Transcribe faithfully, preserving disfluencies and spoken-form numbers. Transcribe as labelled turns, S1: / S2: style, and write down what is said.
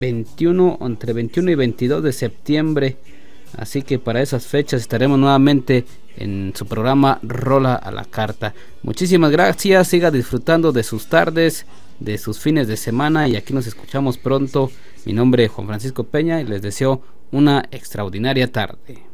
S1: veintiuno, entre veintiuno y veintidós de septiembre. Así que para esas fechas estaremos nuevamente en su programa Rola a la Carta. Muchísimas gracias, siga disfrutando de sus tardes, de sus fines de semana, y aquí nos escuchamos pronto. Mi nombre es Juan Francisco Peña y les deseo una extraordinaria tarde.